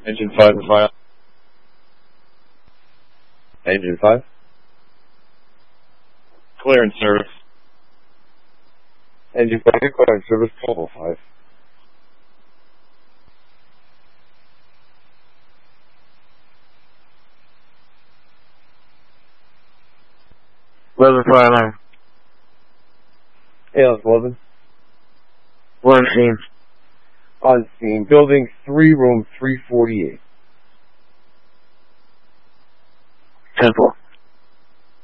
Engine 5 to fire. Engine 5. Clearance service. Engine 5, clearance service, Cobalt 5. Weather fire alarm. ALS 11. One scene. On scene. Building 3, room 348. Temple.